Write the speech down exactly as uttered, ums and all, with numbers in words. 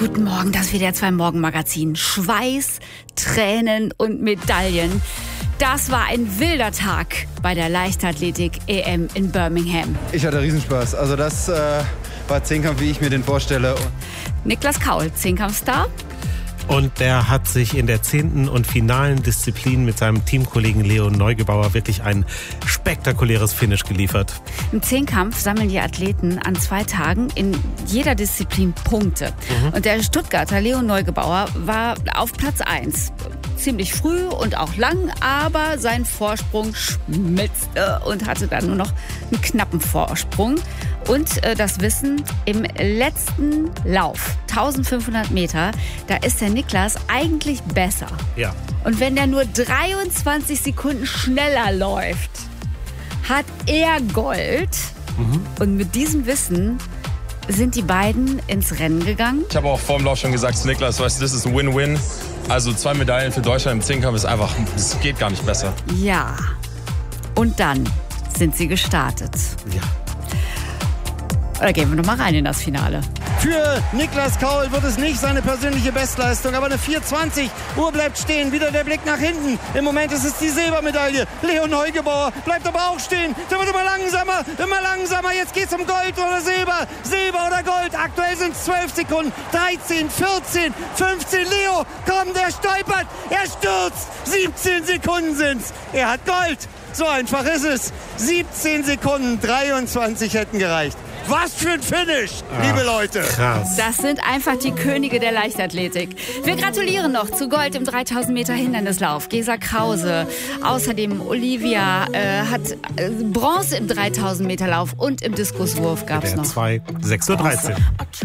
Guten Morgen, das W D R zwei Morgenmagazin. Schweiß, Tränen und Medaillen. Das war ein wilder Tag bei der Leichtathletik-E M in Birmingham. Ich hatte Riesenspaß. Also das äh, war Zehnkampf, wie ich mir den vorstelle. Niklas Kaul, Zehnkampfstar. Und der hat sich in der zehnten und finalen Disziplin mit seinem Teamkollegen Leo Neugebauer wirklich ein spektakuläres Finish geliefert. Im Zehnkampf sammeln die Athleten an zwei Tagen in jeder Disziplin Punkte. Mhm. Und der Stuttgarter Leo Neugebauer war auf Platz eins. Ziemlich früh und auch lang, aber sein Vorsprung schmitzte und hatte dann nur noch einen knappen Vorsprung. Und äh, das Wissen, im letzten Lauf, eintausendfünfhundert Meter, da ist der Niklas eigentlich besser. Ja. Und wenn der nur dreiundzwanzig Sekunden schneller läuft, hat er Gold. Mhm. Und mit diesem Wissen sind die beiden ins Rennen gegangen. Ich habe auch vor dem Lauf schon gesagt zu Niklas, weißt du, das ist ein Win-Win. Also zwei Medaillen für Deutschland im Zehnkampf ist einfach, es geht gar nicht besser. Ja. Und dann sind sie gestartet. Ja. Oder gehen wir noch mal rein in das Finale. Für Niklas Kaul wird es nicht seine persönliche Bestleistung, aber eine vier zwanzig. Uhr bleibt stehen, wieder der Blick nach hinten. Im Moment ist es die Silbermedaille. Leo Neugebauer bleibt aber auch stehen. Der wird immer langsamer, immer langsamer. Jetzt geht's um Gold oder Silber. Silber oder Gold. Aktuell sind es zwölf Sekunden. dreizehn, vierzehn, fünfzehn. Leo, komm, der stolpert. Er stürzt. siebzehn Sekunden sind's. Er hat Gold. So einfach ist es. siebzehn Sekunden, dreiundzwanzig hätten gereicht. Was für ein Finish, Ach, liebe Leute. Krass. Das sind einfach die Könige der Leichtathletik. Wir gratulieren noch zu Gold im dreitausend Meter Hindernislauf. Gesa Krause. Außerdem Olivia äh, hat äh, Bronze im dreitausend Meter Lauf und im Diskuswurf gab es noch. sechs Uhr dreizehn.